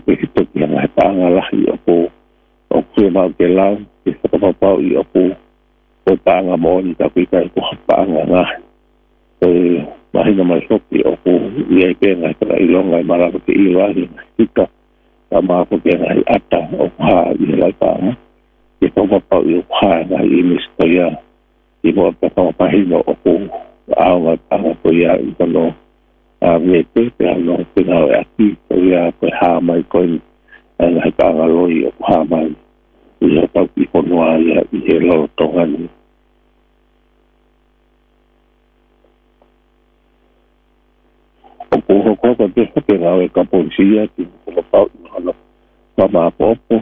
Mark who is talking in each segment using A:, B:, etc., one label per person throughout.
A: itu yang pangalah iopu o ku mau ke lau ke whakapapau iopu o panga moni tapi kai ku panga ngā mahina mai hoki opu ia ke ngai kara ilonga mara ke ilahi kita sama ko ke ngai ata o ha i lai panga ke whakapapau iopa ngai imistoia i mo pa pahino opu aonga panga ko ia i kono me te ano te ngau aki ko ia ko ha mai ko ngai panga loi o ha mai ia tau ki konua ia i he lo tongani o ko te ke ngau e ka polisia ki ko pau no pa ma popo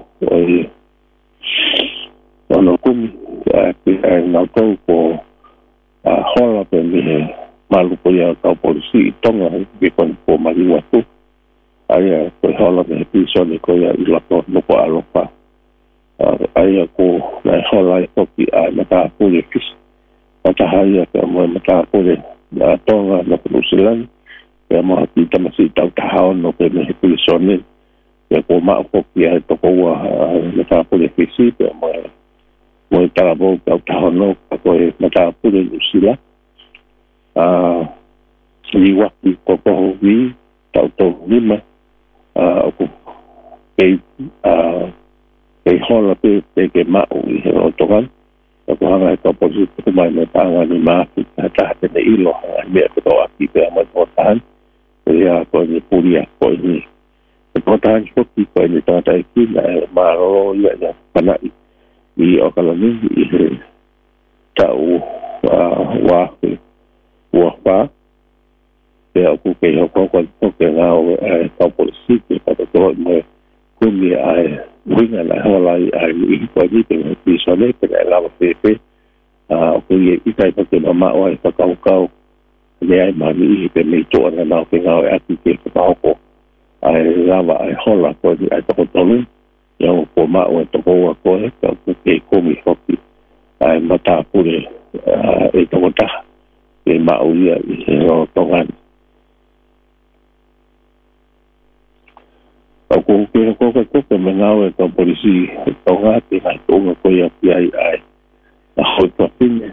A: o no kumi ki ngau ko hola pe me malu ko ia ka polisi tonga ki kon po mali watu ai ko hola me piso ni ko ia ila to no ko alopa ai ko na hola ko ki a mata polisi mata hai ka mo mata polisi tonga no New ya mo kita masih tahu tahun no ke me piso ni ya ko ma ko ki ai to ko mata polisi pe mo ta bo tahu tahun no ko mata polisi ni waktu ko vi tau to lima ko ke hola pe ke ma o i ho to kan ko hanga ko polisi ko mai me panga ni ma ta te ilo me ko to aki pe mo ko tan ya ko ni puria ko ni ko tan ko ko ni ta ki ma ro ya pana i o kala ni i tau wa pa te aku ke ko ke ngau ka polisi ke pa to mo kumi ai winga la hola ai i ko ni te pi so le ke la pe ko ye i kai pa ke ma o ai pa kau le ai ma ni te me to na na ke ngau ati ke pa ko ai lava ai hola ko ni ai to lu ya ko ma o to ko ka ke kumi hoki ai mata pure e to ta ke mauia i he o tongan. Au ko ke me ngau e ka polisi tonga te ngai tonga ko ia pi ai a hoi ka pine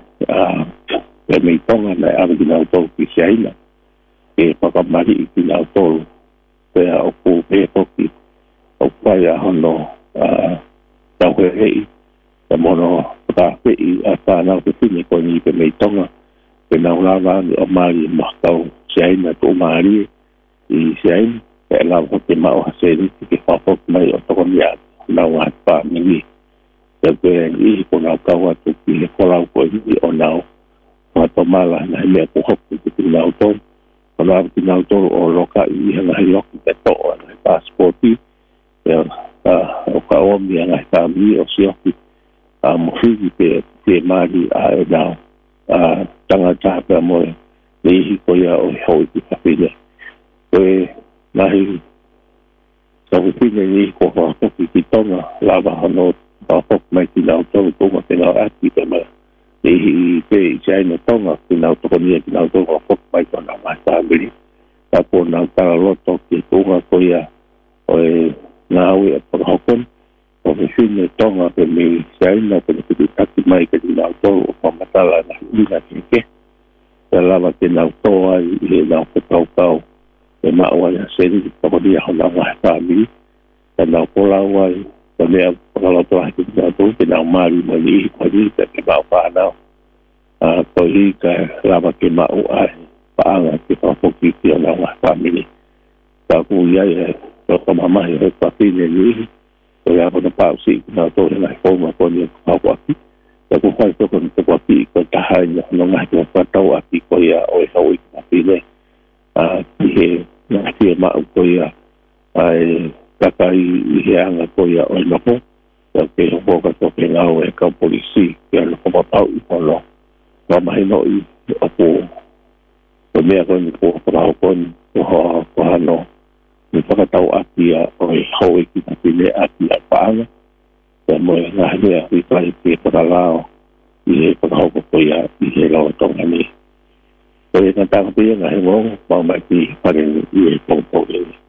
A: e me tonga na awe ki nau tolu ki siaina ke whakamari i ki nau tolu pe au ko pe hoki au pai a hono tau he hei ta mono ta pei a whanau te pine ko ni pe me tonga ke nau lava ni o mari makau siaina to mari i siaina ke lava ke mao haseri ke whapok mai o toko ni a nau a pa mingi ke i ko nau kaua tu ki he kolau ko i o nau to mala na mea ko hoki ki nau tolu o nau ki nau tolu o loka i hanga hi loki ke to o na passporti o ka omi hanga hi tāmi o sioki mohigi pe mari a e nau tanga tāpea moe le ihi ko ia o hoi ki kapine koe nahi sa hupine ni ko whakoki ki tonga lava hano whakok mai ki nau tonga tonga te nau ati te mai le ihi te i chaina tonga ki nau tokonia ki nau tonga whakok mai ko nau mai tāmiri ka po nau tara loto ki tonga ko ia o e nau e pakahokon o me whine tonga pe me chaina pe me taki mai ka ki nau tonga o whamatala na ina ke te lava te nau toa i he nau pe kau e mao ai seri tokonia hona mai tāmiri te nau polau ai te mea pakaloto ai ki nau tonga te nau mari mo ni ihi kwa ni te mao whanau ko hi ka lava ke mao ai paanga ki whapoki ki o nau mai tāmiri ka ku iai e ka mamai e kwa pine ni ihi o ia kona pausi ki nau tonga ngai koma koni e kawaki ka ku whai toko ni toko api ko tahai ni hono ngai ki whatau api ko ia o e hau i ki pine ki he ngati e mao ko ia ai kakai i he anga ko ia o e noko ke hopo ka toke ngau e ka polisi ki alo ko mapau i kono ka mahino i opo o mea koni ko parao koni ko hano ni whakatau api a o e hau i ki pine api a paanga te moe ngahi mea i kai ki paralao i he pakahoko ko ia i he lau tonga ni. Ko e nga tāngapia ngahi ngō mau mai ki pare i e pōpō